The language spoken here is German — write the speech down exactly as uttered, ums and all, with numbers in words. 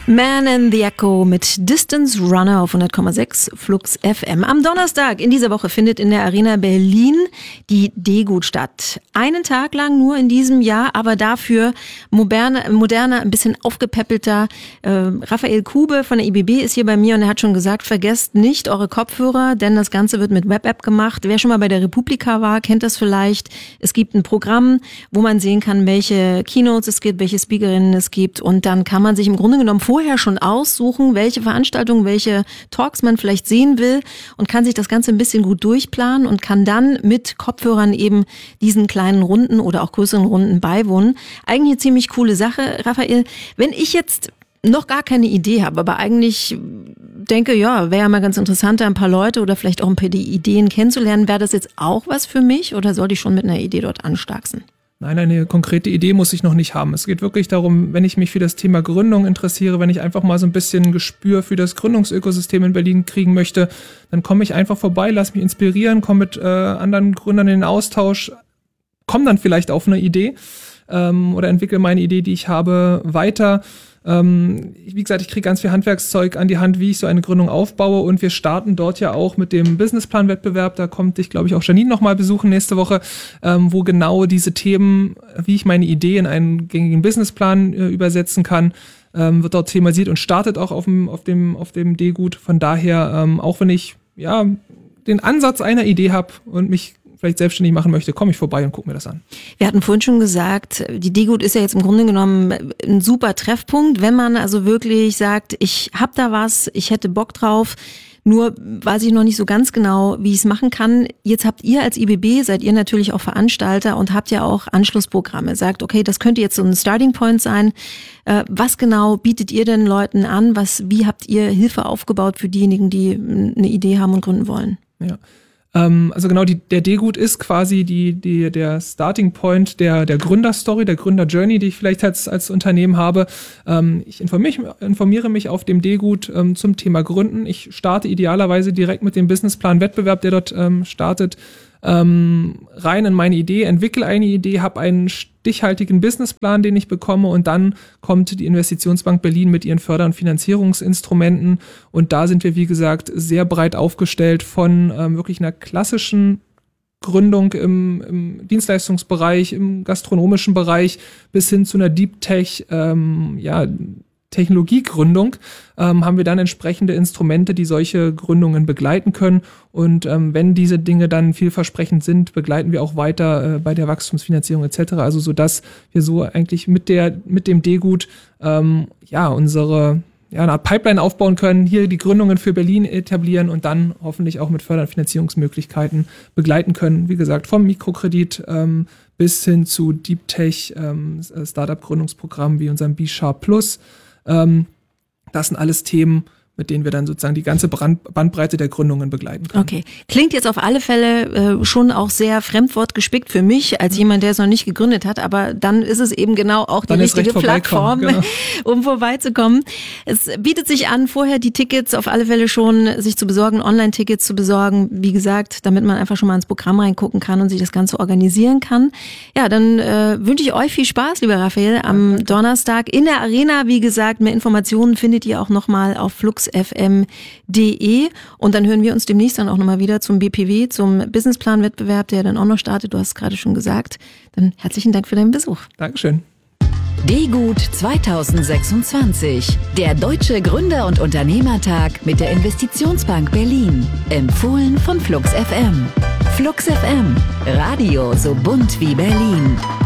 Man and the Echo mit Distance Runner auf hundert Komma sechs Flux F M. Am Donnerstag in dieser Woche findet in der Arena Berlin die D-Gut statt. Einen Tag lang nur in diesem Jahr, aber dafür moderner, moderner ein bisschen aufgepäppelter. Äh, Raphael Kube von der I B B ist hier bei mir und er hat schon gesagt, vergesst nicht eure Kopfhörer, denn das Ganze wird mit Web-App gemacht. Wer schon mal bei der Republika war, kennt das vielleicht. Es gibt ein Programm, wo man sehen kann, welche Keynotes es gibt, welche Speakerinnen es gibt und dann kann man sich im Grunde genommen vorher schon aussuchen, welche Veranstaltungen, welche Talks man vielleicht sehen will und kann sich das Ganze ein bisschen gut durchplanen und kann dann mit Kopfhörern eben diesen kleinen Runden oder auch größeren Runden beiwohnen. Eigentlich eine ziemlich coole Sache, Raphael. Wenn ich jetzt noch gar keine Idee habe, aber eigentlich denke, ja, wäre ja mal ganz interessant, da ein paar Leute oder vielleicht auch ein paar Ideen kennenzulernen, wäre das jetzt auch was für mich oder sollte ich schon mit einer Idee dort anstarksen? Nein, eine konkrete Idee muss ich noch nicht haben. Es geht wirklich darum, wenn ich mich für das Thema Gründung interessiere, wenn ich einfach mal so ein bisschen Gespür für das Gründungsökosystem in Berlin kriegen möchte, dann komme ich einfach vorbei, lass mich inspirieren, komme mit äh, anderen Gründern in den Austausch, komme dann vielleicht auf eine Idee ähm, oder entwickle meine Idee, die ich habe, weiter. Ähm, wie gesagt, ich kriege ganz viel Handwerkszeug an die Hand, wie ich so eine Gründung aufbaue und wir starten dort ja auch mit dem Businessplan-Wettbewerb, da kommt dich, glaube ich, auch Janine nochmal besuchen nächste Woche, ähm, wo genau diese Themen, wie ich meine Idee in einen gängigen Businessplan äh, übersetzen kann, ähm, wird dort thematisiert und startet auch auf dem, auf dem, auf dem D-Gut. Von daher, ähm, auch wenn ich ja den Ansatz einer Idee habe und mich vielleicht selbstständig machen möchte, komme ich vorbei und gucke mir das an. Wir hatten vorhin schon gesagt, die D-Gut ist ja jetzt im Grunde genommen ein super Treffpunkt, wenn man also wirklich sagt, ich hab da was, ich hätte Bock drauf, nur weiß ich noch nicht so ganz genau, wie ich es machen kann. Jetzt habt ihr als I B B, seid ihr natürlich auch Veranstalter und habt ja auch Anschlussprogramme. Sagt, okay, das könnte jetzt so ein Starting Point sein. Was genau bietet ihr denn Leuten an? Was, wie habt ihr Hilfe aufgebaut für diejenigen, die eine Idee haben und gründen wollen? Ja. Also genau, die, der D-Gut ist quasi die, die, der Starting Point der, der Gründerstory, der Gründerjourney, die ich vielleicht als, als Unternehmen habe. Ich informiere, informiere mich auf dem D-Gut ähm, zum Thema Gründen. Ich starte idealerweise direkt mit dem Businessplan-Wettbewerb, der dort ähm, startet, ähm, rein in meine Idee, entwickle eine Idee, habe einen stichhaltigen Businessplan, den ich bekomme und dann kommt die Investitionsbank Berlin mit ihren Förder- und Finanzierungsinstrumenten und da sind wir, wie gesagt, sehr breit aufgestellt von ähm, wirklich einer klassischen Gründung im, im Dienstleistungsbereich, im gastronomischen Bereich bis hin zu einer Deep Tech, ähm, ja, Technologiegründung, ähm, haben wir dann entsprechende Instrumente, die solche Gründungen begleiten können. Und ähm, wenn diese Dinge dann vielversprechend sind, begleiten wir auch weiter äh, bei der Wachstumsfinanzierung et cetera. Also so, dass wir so eigentlich mit der mit dem D-Gut ähm, ja unsere ja eine Art Pipeline aufbauen können, hier die Gründungen für Berlin etablieren und dann hoffentlich auch mit Förder- und Finanzierungsmöglichkeiten begleiten können. Wie gesagt, vom Mikrokredit ähm, bis hin zu Deep Tech ähm, Startup-Gründungsprogrammen wie unserem B-Sharp Plus. Das sind alles Themen, mit denen wir dann sozusagen die ganze Bandbreite der Gründungen begleiten können. Okay. Klingt jetzt auf alle Fälle äh, schon auch sehr fremdwortgespickt für mich, als jemand, der es noch nicht gegründet hat, aber dann ist es eben genau auch die dann richtige Plattform, genau. um vorbeizukommen. Es bietet sich an, vorher die Tickets auf alle Fälle schon sich zu besorgen, Online-Tickets zu besorgen, wie gesagt, damit man einfach schon mal ins Programm reingucken kann und sich das Ganze organisieren kann. Ja, dann äh, wünsche ich euch viel Spaß, lieber Raphael, am okay. Donnerstag in der Arena. Wie gesagt, mehr Informationen findet ihr auch nochmal auf flux f m punkt de und dann hören wir uns demnächst dann auch nochmal wieder zum B P W, zum Businessplan-Wettbewerb, der dann auch noch startet. Du hast es gerade schon gesagt. Dann herzlichen Dank für deinen Besuch. Dankeschön. D-Gut zwanzig sechsundzwanzig, der Deutsche Gründer- und Unternehmertag mit der Investitionsbank Berlin. Empfohlen von Flux F M. Flux F M, Radio so bunt wie Berlin.